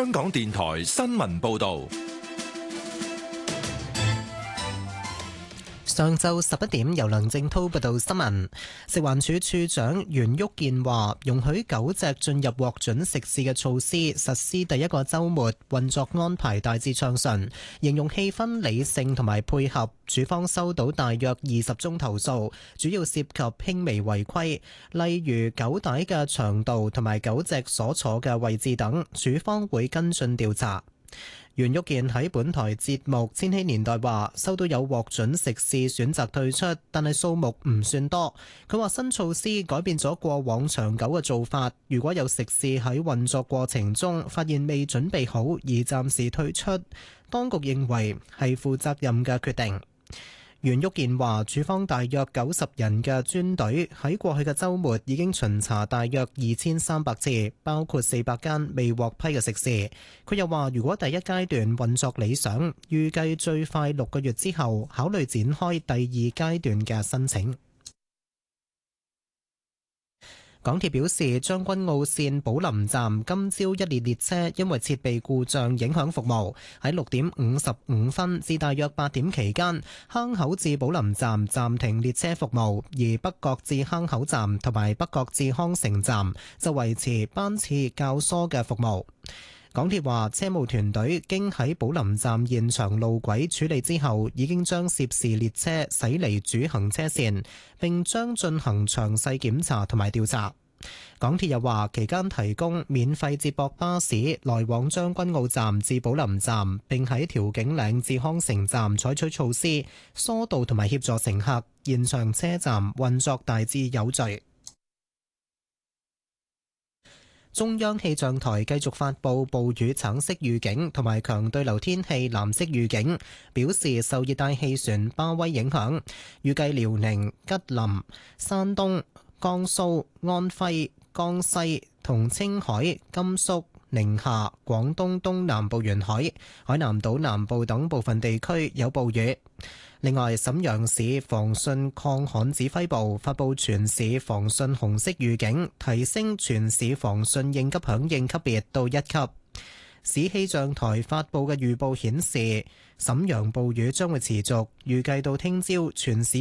香港電台新聞報道。 上晝11點，由梁正滔報道新聞。食環署署長袁旭健話，容許狗隻進入獲准食肆嘅措施實施第一個週末，運作安排大致暢順，形容氣氛理性同埋配合。署方收到大約20宗投訴，主要涉及輕微違規，例如狗帶嘅長度同埋狗隻所坐嘅位置等，署方會跟進調查。袁旭健喺本台節目《千禧年代》話，收到有獲准食肆選擇退出，但係數目唔算多。佢話新措施改變咗過往長久嘅做法，如果有食肆喺運作過程中發現未準備好而暫時退出，當局認為係負責任嘅決定。袁旭健話，署方大約90人嘅專隊喺過去嘅週末已經巡查大約2300次，包括400間未獲批嘅食肆。佢又話，如果第一階段運作理想，預計最快6個月之後考慮展開第二階段嘅申請。港鐵表示，將軍澳線寶林站今朝一列列車因為設備故障影響服務，喺6點55分至大約8點期間，坑口至寶林站暫停列車服務，而北角至坑口站同埋北角至康城站就維持班次較疏嘅服務。港鐵話，車務團隊經喺寶林站現場路軌處理之後，已經將涉事列車駛離主行車線，並將進行詳細檢查同埋調查。港鐵又話，期間提供免費接駁巴士來往將軍澳站至寶林站，並喺調景嶺至康城站採取措施疏導同埋協助乘客，現場車站運作大致有序。中央氣象台繼續發布暴雨橙色預警同埋強對流天氣藍色預警，表示受熱帶氣旋巴威影響，預計遼寧、吉林、山東、江蘇、安徽、江西同青海、甘肅、寧夏、廣東東南部沿海、海南島南部等部分地區有暴雨。另外，瀋陽市防汛抗旱指揮部發布全市防汛紅色預警，提升全市防汛應急響應級別到1級。市氣象台發布嘅預報顯示，瀋陽暴雨將會持續，預計到聽朝全市